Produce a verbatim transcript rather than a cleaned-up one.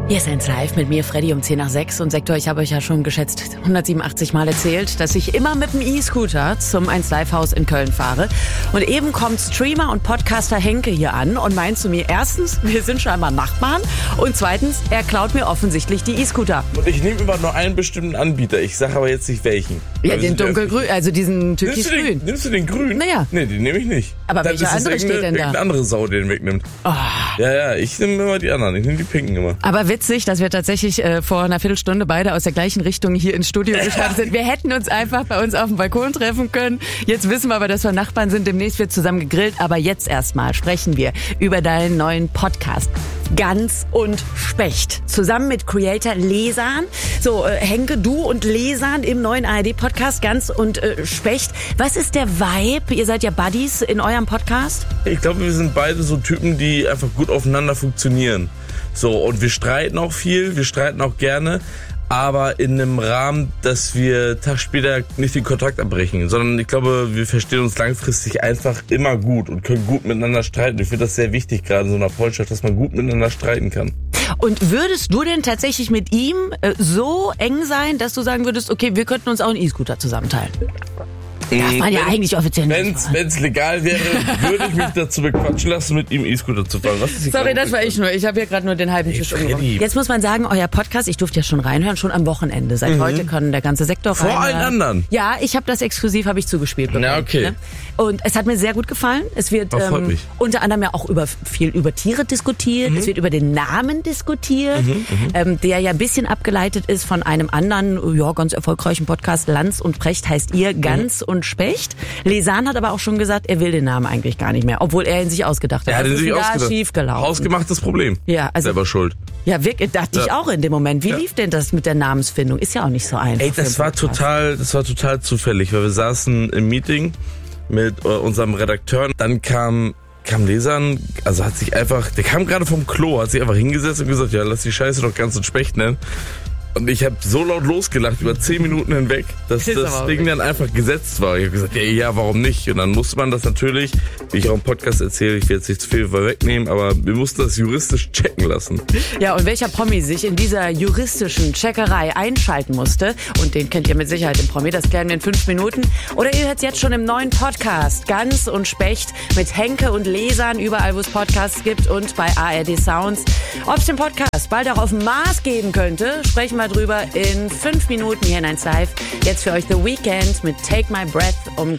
Hier ist eins live mit mir, Freddy, um zehn nach sechs. Und Sektor, ich habe euch ja schon geschätzt hundertsiebenundachtzig Mal erzählt, dass ich immer mit dem E-Scooter zum eins live Haus in Köln fahre. Und eben kommt Streamer und Podcaster Henke hier an und meint zu mir, erstens, wir sind scheinbar Nachbarn. Und zweitens, er klaut mir offensichtlich die E-Scooter. Und ich nehme immer nur einen bestimmten Anbieter. Ich sage aber jetzt nicht welchen. Ja, den dunkelgrün, also diesen türkisgrün. Nimmst du den grün? Naja. Nee, den nehme ich nicht. Aber Dann welcher andere steht denn da? Irgendeine andere Sau, den wegnimmt. Oh. Ja, ja, ich nehme immer die anderen. Ich nehme die pinken immer. Aber witzig, dass wir tatsächlich äh, vor einer Viertelstunde beide aus der gleichen Richtung hier ins Studio gestartet sind. Wir hätten uns einfach bei uns auf dem Balkon treffen können. Jetzt wissen wir aber, dass wir Nachbarn sind. Demnächst wird zusammen gegrillt. Aber jetzt erstmal sprechen wir über deinen neuen Podcast. Gans und Specht. Zusammen mit Creator Lesan. So, äh, Henke, du und Lesan im neuen A R D-Podcast Gans und äh, Specht. Was ist der Vibe? Ihr seid ja Buddies in eurem Podcast. Ich glaube, wir sind beide so Typen, die einfach gut aufeinander funktionieren. So, und wir streiten auch viel, wir streiten auch gerne, aber in einem Rahmen, dass wir Tag später nicht den Kontakt abbrechen, sondern ich glaube, wir verstehen uns langfristig einfach immer gut und können gut miteinander streiten. Ich finde das sehr wichtig, gerade in so einer Freundschaft, dass man gut miteinander streiten kann. Und würdest du denn tatsächlich mit ihm äh, so eng sein, dass du sagen würdest, okay, wir könnten uns auch einen E-Scooter zusammenteilen? Darf man ja eigentlich offiziell nicht. Wenn es legal wäre, würde ich mich dazu bequatschen lassen, mit ihm E-Scooter zu fahren. Was ist Sorry, das war ich nur. Ich habe hier gerade nur den halben Tisch umgeworfen. Jetzt muss man sagen, euer Podcast, ich durfte ja schon reinhören, schon am Wochenende. Seit mhm. heute kann der ganze Sektor Vor reinhören. Vor allen anderen? Ja, ich habe das exklusiv, habe ich zugespielt bekommen. Ja, okay. Ne? Und es hat mir sehr gut gefallen. Es wird ähm, unter anderem ja auch über viel über Tiere diskutiert. Mhm. Es wird über den Namen diskutiert, mhm, ähm, der ja ein bisschen abgeleitet ist von einem anderen, ja, ganz erfolgreichen Podcast. Lanz und Precht heißt ihr, Gans mhm. und Specht. Lesan hat aber auch schon gesagt, er will den Namen eigentlich gar nicht mehr, obwohl er ihn sich ausgedacht hat. Er hat ihn sich sich ausgedacht. Schief gelaufen. Hausgemachtes Problem. Ja, also selber schuld. Ja, wirklich, dachte ja. ich auch in dem Moment. Wie ja. lief denn das mit der Namensfindung? Ist ja auch nicht so einfach. Ey, das war total, das war total zufällig, weil wir saßen im Meeting mit unserem Redakteur. Dann kam kam Lesan, also hat sich einfach, der kam gerade vom Klo, hat sich einfach hingesetzt und gesagt, ja, lass die Scheiße doch Gans und Specht nennen. Und ich habe so laut losgelacht, über zehn Minuten hinweg, dass das, das Ding dann einfach gesetzt war. Ich habe gesagt, ja, ja, warum nicht? Und dann musste man das natürlich, wie ich auch im Podcast erzähle, ich will jetzt nicht zu viel vorwegnehmen, aber wir mussten das juristisch checken lassen. Ja, und welcher Promi sich in dieser juristischen Checkerei einschalten musste, und den kennt ihr mit Sicherheit, den Promi, das klären wir in fünf Minuten. Oder ihr hört es jetzt schon im neuen Podcast, Gans und Specht, mit Henke und Lesan, überall wo es Podcasts gibt und bei A R D Sounds. Ob es den Podcast bald auch auf dem Mars geben könnte, sprechen wir mal drüber in fünf Minuten hier in eins live. Jetzt für euch The Weeknd mit Take My Breath um